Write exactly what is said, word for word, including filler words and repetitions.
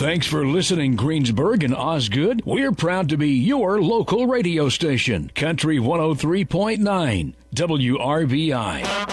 Thanks for listening, Greensburg and Osgood. We're proud to be your local radio station, Country one oh three point nine, W R B I.